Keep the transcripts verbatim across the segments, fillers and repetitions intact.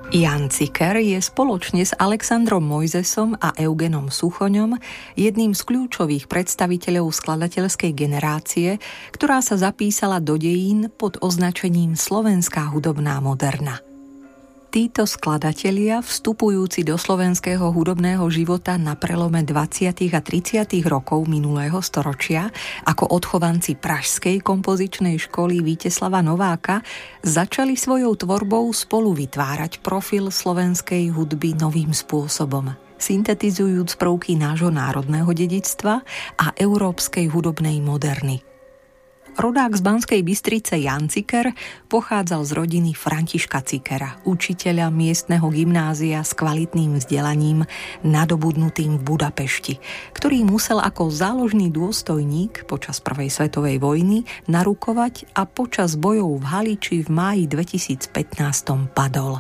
Jan Ciker je spoločne s Alexandrom Mojzesom a Eugenom Suchoňom jedným z kľúčových predstaviteľov skladateľskej generácie, ktorá sa zapísala do dejín pod označením Slovenská hudobná moderna. Títo skladatelia, vstupujúci do slovenského hudobného života na prelome dvadsiatych a tridsiatych rokov minulého storočia, ako odchovanci Pražskej kompozičnej školy Víteslava Nováka, začali svojou tvorbou spolu vytvárať profil slovenskej hudby novým spôsobom, syntetizujúc prvky nášho národného dedičstva a európskej hudobnej moderny. Rodák z Banskej Bystrice Jan Ciker pochádzal z rodiny Františka Cikera, učiteľa miestneho gymnázia s kvalitným vzdelaním nadobudnutým v Budapešti, ktorý musel ako záložný dôstojník počas prvej svetovej vojny narukovať a počas bojov v Haliči v máji dvetisícpätnásť padol.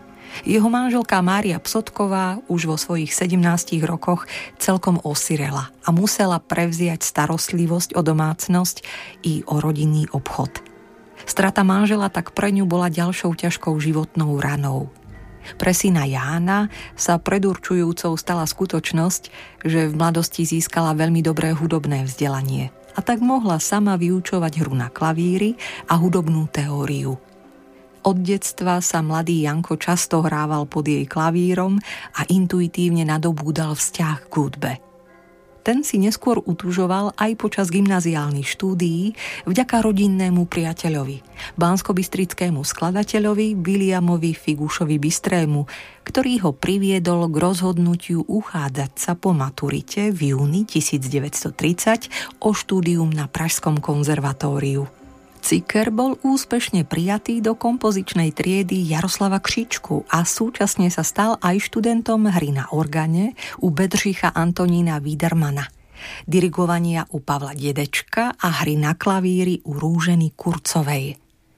Jeho manželka Mária Psotková už vo svojich sedemnástich rokoch celkom osirela a musela prevziať starostlivosť o domácnosť i o rodinný obchod. Strata manžela tak pre ňu bola ďalšou ťažkou životnou ranou. Pre syna Jána sa predurčujúcou stala skutočnosť, že v mladosti získala veľmi dobré hudobné vzdelanie a tak mohla sama vyučovať hru na klavíri a hudobnú teóriu. Od detstva sa mladý Janko často hrával pod jej klavírom a intuitívne nadobúdal vzťah k hudbe. Ten si neskôr utužoval aj počas gymnaziálnych štúdií vďaka rodinnému priateľovi, banskobystrickému skladateľovi Williamovi Figušovi Bystrému, ktorý ho priviedol k rozhodnutiu uchádzať sa po maturite v júni devätnásťtridsať o štúdium na Pražskom konzervatóriu. Ciker bol úspešne prijatý do kompozičnej triedy Jaroslava Křičku a súčasne sa stal aj študentom hry na organe u Bedřicha Antonína Wiedermana, dirigovania u Pavla Dedečka a hry na klavíri u Rúženy Kurcovej.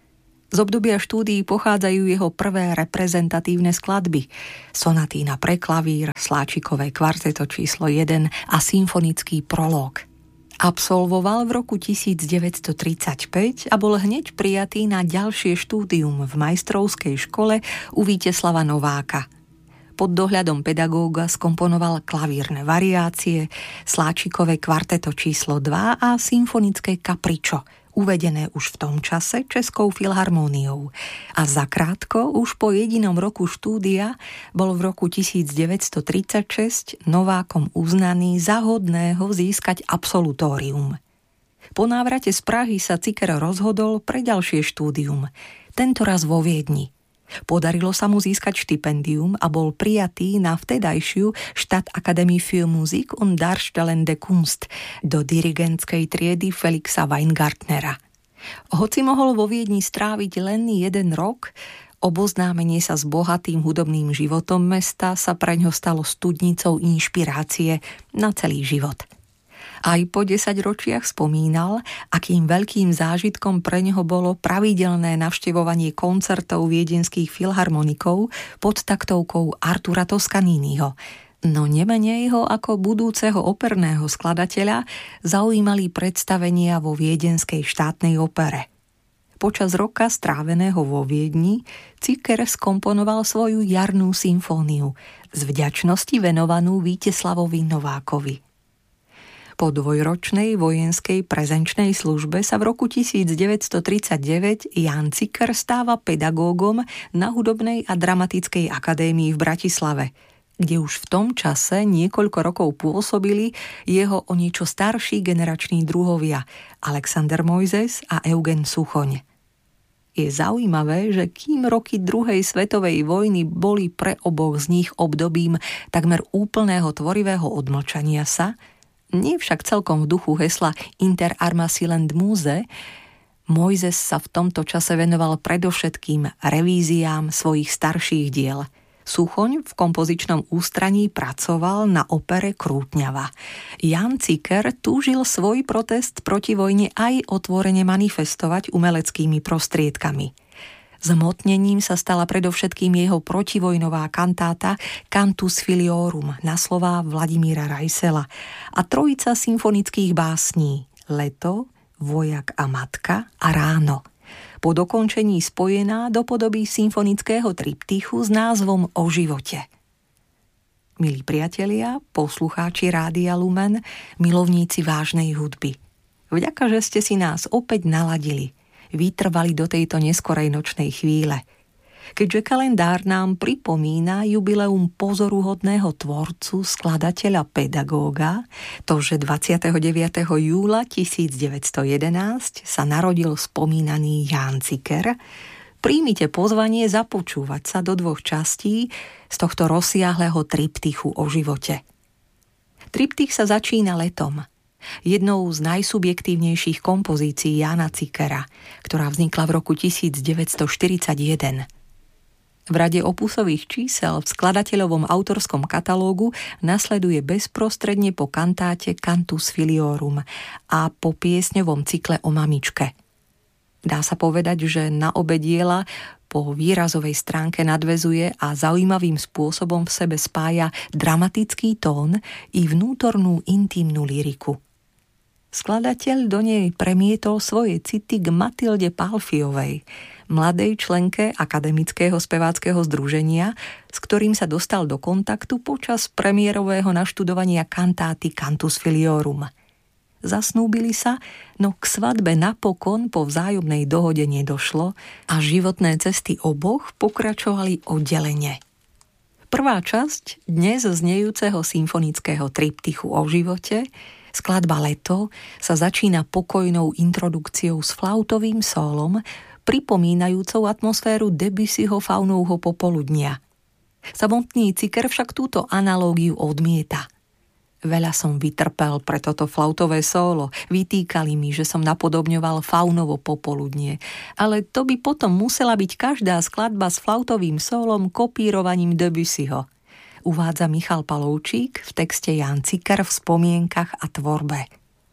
Z obdobia štúdií pochádzajú jeho prvé reprezentatívne skladby: Sonatína pre klavír, Sláčikové kvarteto číslo jeden a symfonický prológ. Absolvoval v roku devätnásťtridsaťpäť a bol hneď prijatý na ďalšie štúdium v majstrovskej škole u Víteslava Nováka. Pod dohľadom pedagóga skomponoval klavírne variácie, Sláčikové kvarteto číslo dva a symfonické kapričo, uvedené už v tom čase Českou filharmóniou. A zakrátko, už po jedinom roku štúdia, bol v roku devätnásťtridsaťšesť Novákom uznaný za hodného získať absolutórium. Po návrate z Prahy sa Ciker rozhodol pre ďalšie štúdium, tentoraz vo Viedni. Podarilo sa mu získať štipendium a bol prijatý na vtedajšiu Staatakademie für Musik und Darstellende Kunst do dirigentskej triedy Felixa Weingartnera. Hoci mohol vo Viedni stráviť len jeden rok, oboznámenie sa s bohatým hudobným životom mesta sa preňho stalo studnicou inšpirácie na celý život. Aj po desaťročiach spomínal, akým veľkým zážitkom pre neho bolo pravidelné navštevovanie koncertov viedenských filharmonikov pod taktovkou Artura Toscaniniho. No nemenej ho ako budúceho operného skladateľa zaujímali predstavenia vo viedenskej štátnej opere. Počas roka stráveného vo Viedni Ciker skomponoval svoju jarnú symfóniu, z vďačnosti venovanú Víteslavovi Novákovi. Po dvojročnej vojenskej prezenčnej službe sa v roku devätnásťtridsaťdeväť Jan Ciker stáva pedagógom na Hudobnej a dramatickej akadémii v Bratislave, kde už v tom čase niekoľko rokov pôsobili jeho o niečo starší generační druhovia Alexander Mojzes a Eugen Suchoň. Je zaujímavé, že kým roky druhej svetovej vojny boli pre oboch z nich obdobím takmer úplného tvorivého odmlčania sa, nie však celkom v duchu hesla Inter arma silent muse, Mojzes sa v tomto čase venoval predovšetkým revíziám svojich starších diel. Suchoň v kompozičnom ústraní pracoval na opere Krútňava. Jan Ciker túžil svoj protest proti vojne aj otvorene manifestovať umeleckými prostriedkami. Zhmotnením sa stala predovšetkým jeho protivojnová kantáta Cantus Filiorum na slová Vladimíra Rajsela a trojica symfonických básní Leto, Vojak a matka a Ráno. po dokončení spojená do podoby symfonického triptychu s názvom O živote. Milí priatelia, poslucháči Rádia Lumen, milovníci vážnej hudby, vďaka, že ste si nás opäť naladili, vytrvali do tejto neskorej nočnej chvíle. Keďže kalendár nám pripomína jubileum pozoruhodného tvorcu, skladateľa, pedagóga, to, že dvadsiateho deviateho júla tisícdeväťstojedenásť sa narodil spomínaný Ján Ciker, príjmite pozvanie započúvať sa do dvoch častí z tohto rozsiahleho triptychu o živote. Triptych sa začína letom, jednou z najsubjektívnejších kompozícií Jána Cikera, ktorá vznikla v roku tisícdeväťstoštyridsaťjeden. V rade opusových čísel v skladateľovom autorskom katalógu nasleduje bezprostredne po kantáte Cantus Filiorum a po piesňovom cykle o mamičke. Dá sa povedať, že na obe diela po výrazovej stránke nadväzuje a zaujímavým spôsobom v sebe spája dramatický tón i vnútornú intímnu lyriku. Skladateľ do nej premietol svoje city k Matilde Palfiovej, mladej členke Akademického speváckeho združenia, s ktorým sa dostal do kontaktu počas premiérového naštudovania kantáty Cantus Filiorum. Zasnúbili sa, no k svadbe napokon po vzájomnej dohode nedošlo a životné cesty oboch pokračovali oddelene. Prvá časť dnes znejúceho symfonického triptychu o živote, skladba Leto, sa začína pokojnou introdukciou s flautovým sólom, pripomínajúcou atmosféru Debussyho Faunovho popoludnia. Samotný Ciker však túto analógiu odmieta. Veľa som vytrpel pre toto flautové sólo, vytýkali mi, že som napodobňoval Faunovo popoludnie, ale to by potom musela byť každá skladba s flautovým sólom kopírovaním Debussyho, uvádza Michal Palovčík v texte Ján Ciker v spomienkach a tvorbe.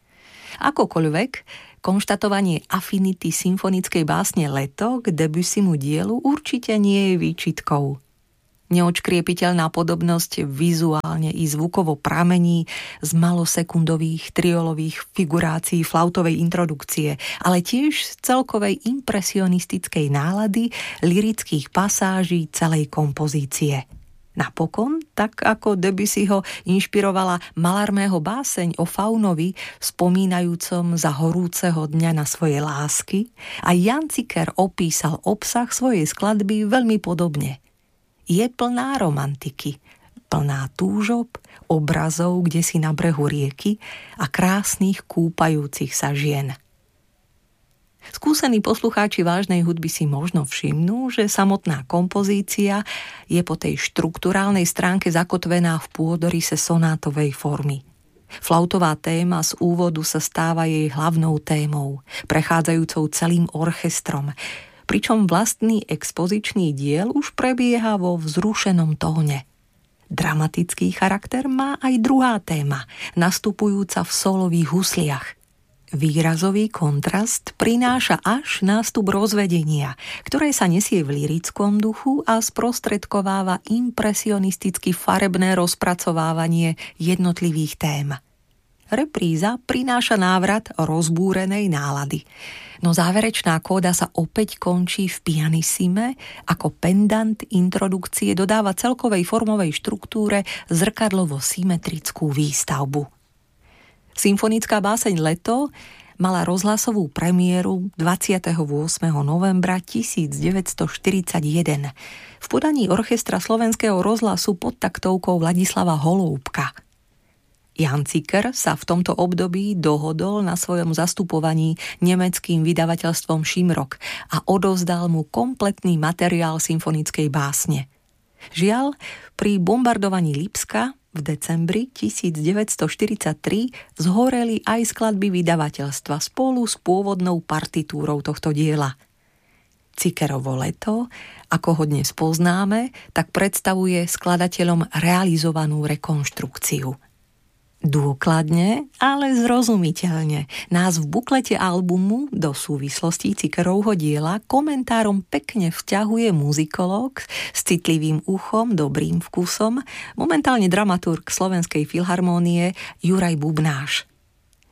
Akokoľvek, konštatovanie afinity symfonickej básne Leto k Debussymu dielu určite nie je výčitkou. Neočkriepiteľná podobnosť vizuálne i zvukovo pramení z malosekundových triolových figurácií flautovej introdukcie, ale tiež z celkovej impresionistickej nálady lyrických pasáží celej kompozície. Napokon, tak ako Debussyho inšpirovala Mallarmého báseň o Faunovi, spomínajúcom za horúceho dňa na svoje lásky, a Ján Ciker opísal obsah svojej skladby veľmi podobne. Je plná romantiky, plná túžob, obrazov kdesi na brehu rieky a krásnych kúpajúcich sa žien. Skúsení poslucháči vážnej hudby si možno všimnú, že samotná kompozícia je po tej štrukturálnej stránke zakotvená v pôdoryse sonátovej formy. Flautová téma z úvodu sa stáva jej hlavnou témou, prechádzajúcou celým orchestrom, pričom vlastný expozičný diel už prebieha vo vzrušenom tóne. Dramatický charakter má aj druhá téma, nastupujúca v solových husliach. Výrazový kontrast prináša až nástup rozvedenia, ktoré sa nesie v lyrickom duchu a sprostredkováva impresionisticky farebné rozpracovávanie jednotlivých tém. Repríza prináša návrat rozbúrenej nálady, no záverečná kóda sa opäť končí v pianissime, ako pendant introdukcie dodáva celkovej formovej štruktúre zrkadlovo symetrickú výstavbu. Symfonická báseň Leto mala rozhlasovú premiéru dvadsiateho ôsmeho novembra tisícdeväťstoštyridsaťjeden v podaní orchestra Slovenského rozhlasu pod taktovkou Vladislava Holoubka. Ján Ciker sa v tomto období dohodol na svojom zastupovaní nemeckým vydavateľstvom Šimrok a odovzdal mu kompletný materiál symfonickej básne. Žiaľ, pri bombardovaní Lipska v decembri tisícdeväťstoštyridsaťtri zhoreli aj skladby vydavateľstva spolu s pôvodnou partitúrou tohto diela. Cikerovo Leto, ako ho dnes poznáme, tak predstavuje skladateľom realizovanú rekonštrukciu. Dôkladne, ale zrozumiteľne nás v buklete albumu do súvislostí Cikerovho diela komentárom pekne vťahuje muzikológ s citlivým uchom, dobrým vkusom, momentálne dramaturg Slovenskej filharmónie Juraj Bubnáš.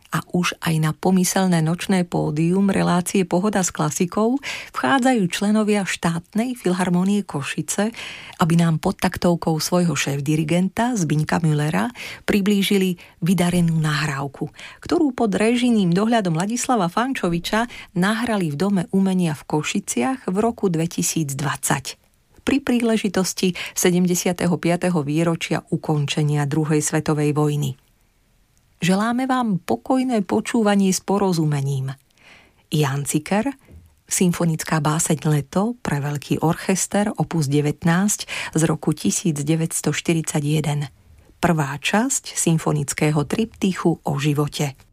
A už aj na pomyselné nočné pódium relácie Pohoda s klasikou vchádzajú členovia štátnej filharmonie Košice, aby nám pod taktovkou svojho šéf-dirigenta Zbyňka Müllera priblížili vydarenú nahrávku, ktorú pod režijným dohľadom Ladislava Fančoviča nahrali v Dome umenia v Košiciach v roku dvetisícdvadsať pri príležitosti sedemdesiateho piateho výročia ukončenia druhej svetovej vojny. Želáme vám pokojné počúvanie s porozumením. Jan Ciker, symfonická báseň Leto pre veľký orchester opus devätnásť z roku tisícdeväťstoštyridsaťjeden. Prvá časť symfonického triptychu o živote.